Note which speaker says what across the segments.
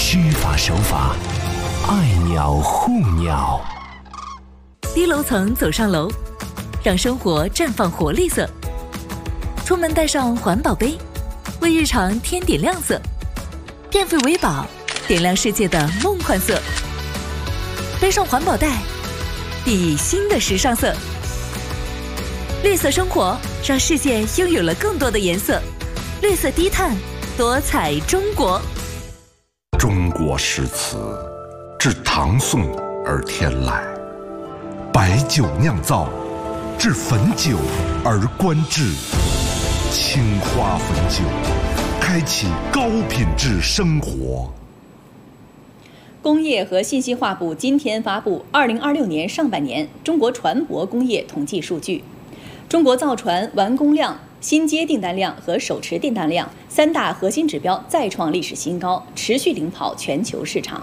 Speaker 1: 虚法手法，爱鸟护鸟。
Speaker 2: 低楼层走上楼，让生活绽放活力色。出门带上环保杯，为日常添点亮色。变废为宝，点亮世界的梦幻色。背上环保袋，熠熠新的时尚色。绿色生活，让世界拥有了更多的颜色。绿色低碳，多彩中国。
Speaker 3: 中国诗词，自唐宋而天来，白酒酿造，至汾酒而观致。青花汾酒，开启高品质生活。
Speaker 4: 工业和信息化部今天发布2026年上半年中国船舶工业统计数据，中国造船完工量、新接订单量和手持订单量三大核心指标再创历史新高，持续领跑全球市场。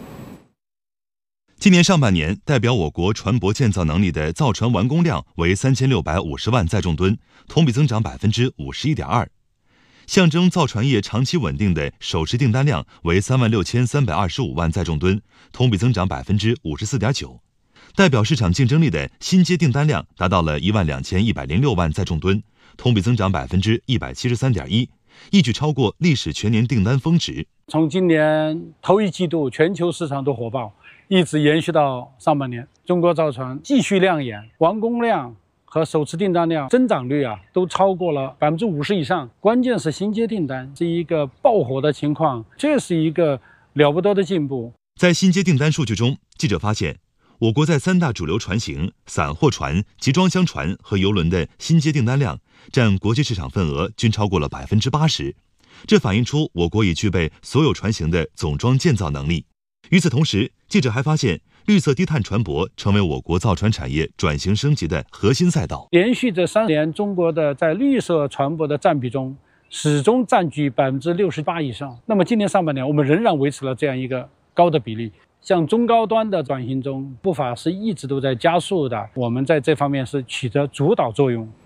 Speaker 5: 今年上半年，代表我国船舶建造能力的造船完工量为3650万载重吨，同比增长51.2%。象征造船业长期稳定的手持订单量为36325万载重吨，同比增长54.9%。代表市场竞争力的新接订单量达到了12106万载重吨，同比增长173.1%，一举超过历史全年订单峰值。
Speaker 6: 从今年头一季度全球市场都火爆，一直延续到上半年，中国造船继续亮眼，完工量和手持订单量增长率都超过了50%以上。关键是新接订单是一个爆火的情况，这是一个了不得的进步。
Speaker 5: 在新接订单数据中，记者发现，我国在三大主流船型散货船、集装箱船和邮轮的新接订单量占国际市场份额均超过了80%，这反映出我国已具备所有船型的总装建造能力。与此同时，记者还发现，绿色低碳船舶成为我国造船产业转型升级的核心赛道。
Speaker 6: 连续这3年，中国的在绿色船舶的占比中始终占据68%以上。那么今年上半年，我们仍然维持了这样一个高的比例。像中高端的转型中，步伐是一直都在加速的，我们在这方面是起着主导作用。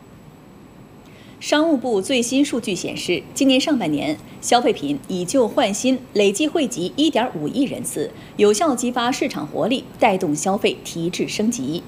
Speaker 4: 商务部最新数据显示，今年上半年消费品以旧换新累计惠及1.5亿人次，有效激发市场活力，带动消费提质升级。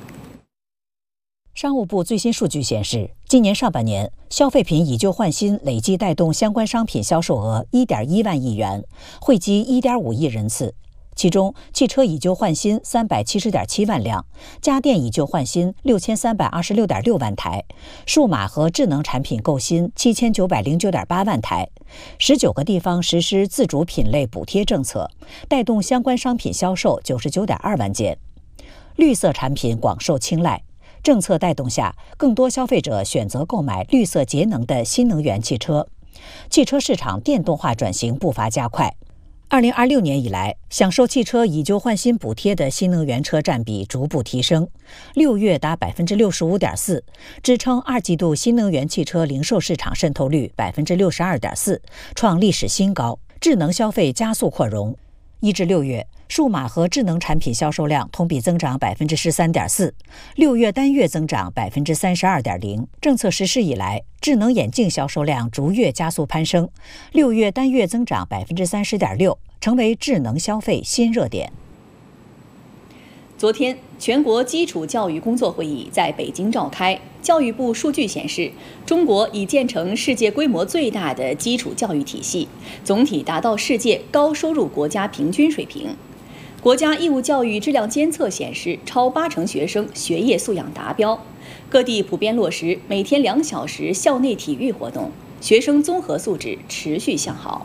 Speaker 7: 商务部最新数据显示，今年上半年消费品以旧换新累计带动相关商品销售额1.1万亿元，惠及1.5亿人次。其中，汽车以旧换新370.7万辆，家电以旧换新6326.6万台，数码和智能产品购新7909.8万台。19个地方实施自主品类补贴政策，带动相关商品销售99.2万件。绿色产品广受青睐，政策带动下，更多消费者选择购买绿色节能的新能源汽车，汽车市场电动化转型步伐加快。2026年以来，享受汽车以旧换新补贴的新能源车占比逐步提升，6月达65.4%，支撑2季度新能源汽车零售市场渗透率62.4%，创历史新高。智能消费加速扩容，1至6月，数码和智能产品销售量同比增长13.4%，6月单月增长32.0%。政策实施以来，智能眼镜销售量逐月加速攀升，6月单月增长30.6%，成为智能消费新热点。
Speaker 4: 昨天，全国基础教育工作会议在北京召开。教育部数据显示，中国已建成世界规模最大的基础教育体系，总体达到世界高收入国家平均水平。国家义务教育质量监测显示，超80%学生学业素养达标。各地普遍落实每天2小时校内体育活动，学生综合素质持续向好。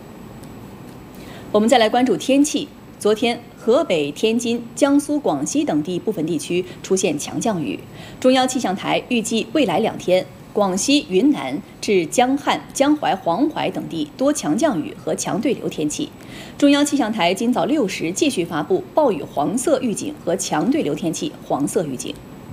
Speaker 4: 我们再来关注天气。昨天，河北、天津、江苏、广西等地部分地区出现强降雨。中央气象台预计未来2天，广西、云南至江汉、江淮、黄淮等地多强降雨和强对流天气。中央气象台今早6时继续发布暴雨黄色预警和强对流天气黄色预警。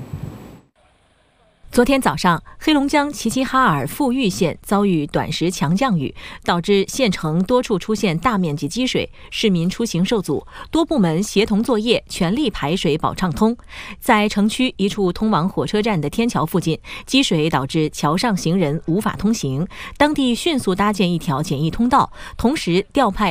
Speaker 2: 昨天早上，黑龙江齐齐哈尔富裕县遭遇短时强降雨，导致县城多处出现大面积积水，市民出行受阻，多部门协同作业，全力排水保畅通。在城区一处通往火车站的天桥附近，积水导致桥上行人无法通行，当地迅速搭建一条简易通道，同时调派